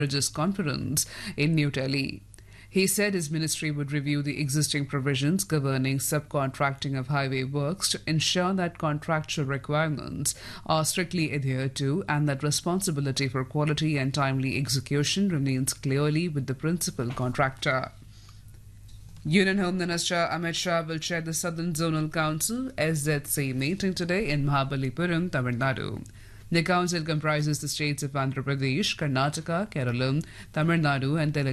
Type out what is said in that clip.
Religious Conference in New Delhi. He said his ministry would review the existing provisions governing subcontracting of highway works to ensure that contractual requirements are strictly adhered to and that responsibility for quality and timely execution remains clearly with the principal contractor. Union Home Minister Amit Shah will chair the Southern Zonal Council SZC meeting today in Mahabalipuram, Tamil Nadu. The council comprises the states of Andhra Pradesh, Karnataka, Kerala, Tamil Nadu and Telangana.